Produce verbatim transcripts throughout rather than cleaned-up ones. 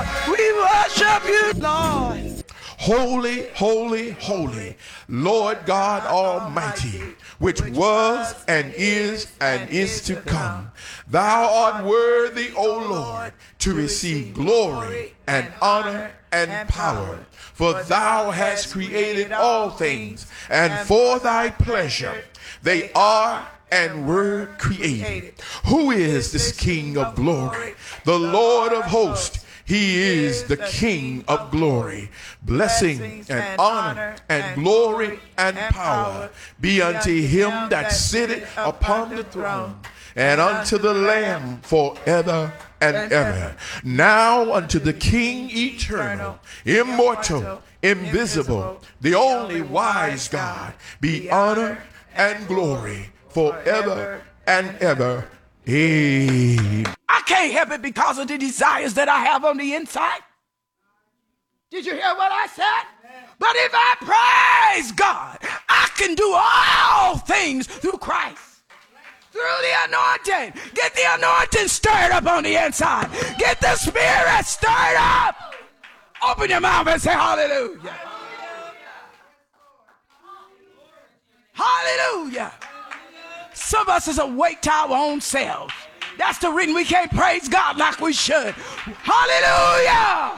God. We worship you, Lord. Holy, holy, holy, Lord God Almighty, which was and is and is to come. Thou art worthy, O Lord, to receive glory and honor and power. For thou hast created all things, and for thy pleasure they are and were created. Who is this King of glory? The Lord of hosts. He is the King of glory. Blessing and honor and glory and power be unto him that sitteth upon the throne, and unto the Lamb forever and ever. Now unto the King eternal, immortal, invisible, the only wise God, be honor and glory forever and ever. Amen. I can't help it because of the desires that I have on the inside. Did you hear what I said? But if I praise God, I can do all things through Christ. Through the anointing. Get the anointing stirred up on the inside. Get the spirit stirred up. Open your mouth and say hallelujah. Hallelujah. Some of us is awake to our own selves. That's the reason we can't praise God like we should. Hallelujah.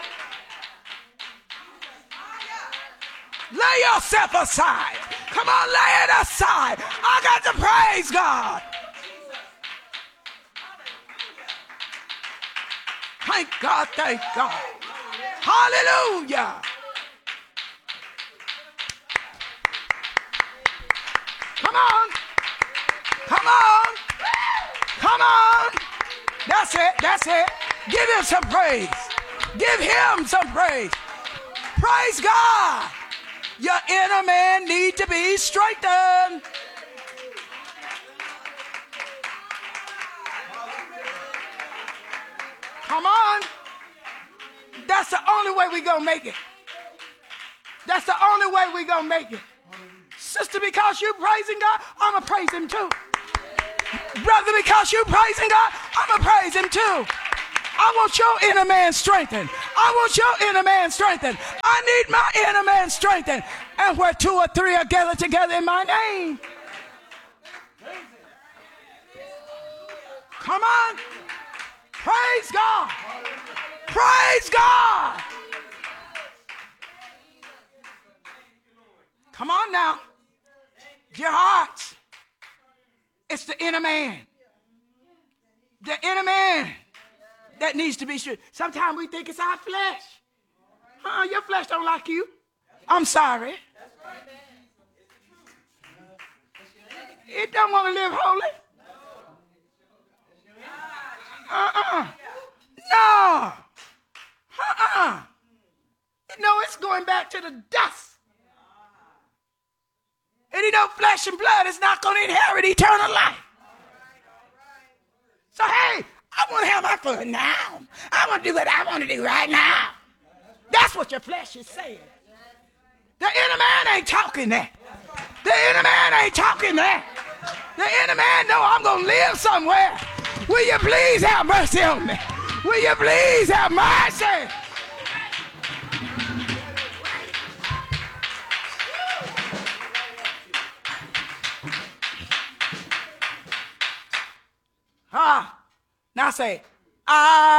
Lay yourself aside. Come on, lay it aside. I got to praise God. Thank God, thank God. Hallelujah. Come on. Come on. Come on. That's it. That's it. Give him some praise. Give him some praise. Praise God. Your inner man need to be strengthened. Come on. That's the only way we gonna make it. That's the only way we gonna make it. Sister, because you praising God, I'ma praise him too. Brother, because you praising God, I'ma praise him too. I want your inner man strengthened. I want your inner man strengthened. I need my inner man strengthened. And where two or three are gathered together in my name. Come on. Praise God. Praise God. Come on now. Your hearts. It's the inner man. The inner man that needs to be sure. Sometimes we think it's our flesh. Uh, your flesh don't like you. I'm sorry. It don't want to live holy. Uh-uh. No. Uh-uh. You know, it's going back to the dust. And you know, flesh and blood is not going to inherit eternal life. So, hey, I want to have my fun now. I want to do what I want to do right now. That's what your flesh is saying. The inner man ain't talking that. The inner man ain't talking that. The inner man know I'm going to live somewhere. Will you please have mercy on me? Will you please have mercy? Ah, now say, I